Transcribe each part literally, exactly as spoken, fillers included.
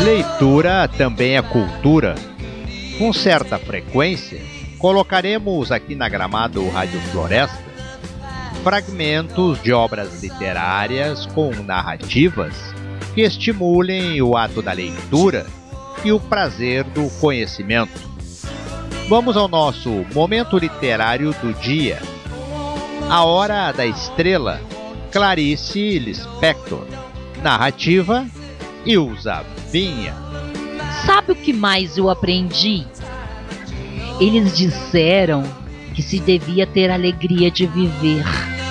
Leitura também é cultura. Com certa frequência, colocaremos aqui na Gramado Rádio Floresta fragmentos de obras literárias com narrativas que estimulem o ato da leitura e o prazer do conhecimento. Vamos ao nosso momento literário do dia. A Hora da Estrela, Clarice Lispector. Narrativa, Ilza Vinha. Sabe o que mais eu aprendi? Eles disseram que se devia ter alegria de viver.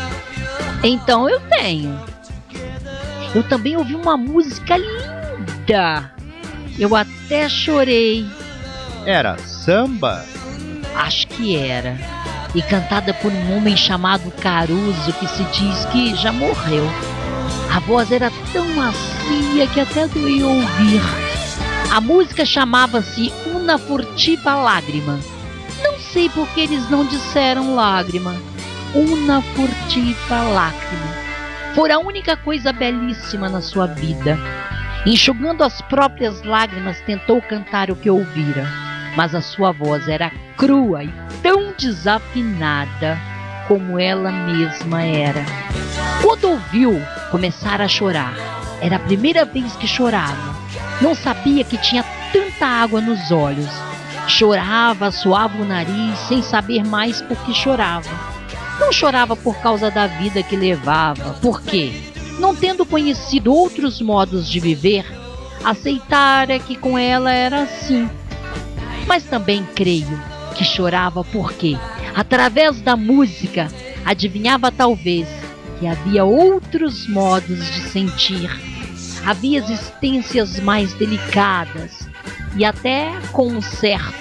Então eu tenho. Eu também ouvi uma música linda. Eu até chorei. Era samba? Acho que era. E cantada por um homem chamado Caruso, que se diz que já morreu. A voz era tão macia que até doeu ouvir. A música chamava-se Una Furtiva Lágrima. Não sei por que eles não disseram lágrima. Una Furtiva Lágrima. Foi a única coisa belíssima na sua vida. Enxugando as próprias lágrimas, tentou cantar o que ouvira. Mas a sua voz era crua e tão desafinada como ela mesma era. Quando ouviu começar a chorar, era a primeira vez que chorava. Não sabia que tinha tanta água nos olhos. Chorava, suava o nariz, sem saber mais por que chorava. Não chorava por causa da vida que levava. Por quê? Não tendo conhecido outros modos de viver, aceitara que com ela era assim. Mas também creio que chorava porque, através da música, adivinhava talvez que havia outros modos de sentir. Havia existências mais delicadas e até com um certo